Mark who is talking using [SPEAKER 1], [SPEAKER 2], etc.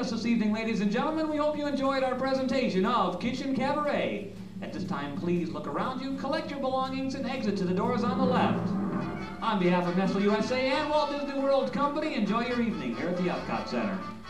[SPEAKER 1] us this evening, ladies and gentlemen. We hope you enjoyed our presentation of Kitchen Cabaret. At this time, please look around you, collect your belongings, and exit to the doors on the left. On behalf of Nestle USA and Walt Disney World Company, enjoy your evening here at the Epcot Center.